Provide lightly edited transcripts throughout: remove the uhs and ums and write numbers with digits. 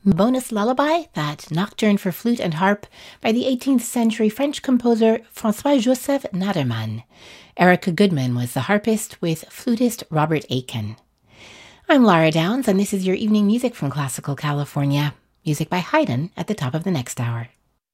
Bonus lullaby, that nocturne for flute and harp by the 18th century French composer François-Joseph Nadermann. Erica Goodman was the harpist with flutist Robert Aiken. I'm Lara Downs, and this is your evening music from Classical California. Music by Haydn at the top of the next hour.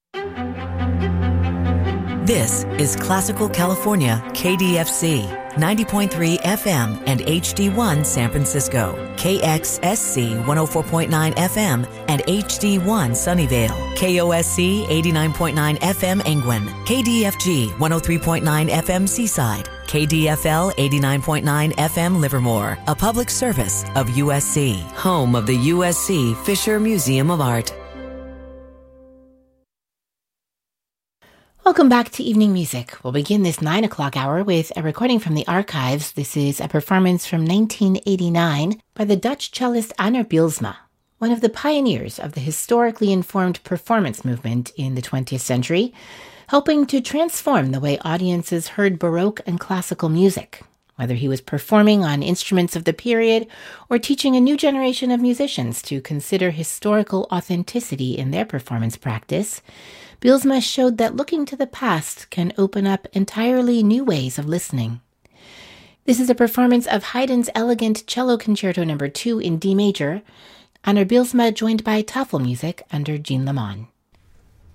This is Classical California, KDFC, 90.3 FM and HD1 San Francisco, KXSC 104.9 FM and HD1 Sunnyvale, KOSC 89.9 FM Angwin, KDFG 103.9 FM Seaside, KDFL 89.9 FM Livermore, a public service of USC, home of the USC Fisher Museum of Art. Welcome back to Evening Music. We'll begin this 9 o'clock hour with a recording from the archives. This is a performance from 1989 by the Dutch cellist Ander Bylsma, one of the pioneers of the historically informed performance movement in the 20th century, helping to transform the way audiences heard Baroque and classical music. Whether he was performing on instruments of the period or teaching a new generation of musicians to consider historical authenticity in their performance practice, Bylsma showed that looking to the past can open up entirely new ways of listening. This is a performance of Haydn's elegant Cello Concerto No. 2 in D major, Ander Bylsma joined by Tafelmusik under Jean Lemon.